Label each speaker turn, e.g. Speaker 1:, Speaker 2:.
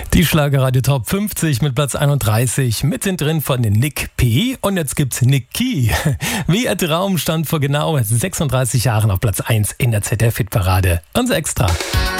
Speaker 1: Die Schlagerradio Top 50 mit Platz 31, mittendrin von Nick P. Und jetzt gibt's Nick Key. Wie ein Traum stand vor genau 36 Jahren auf Platz 1 in der ZDF-Hitparade. Unser Extra.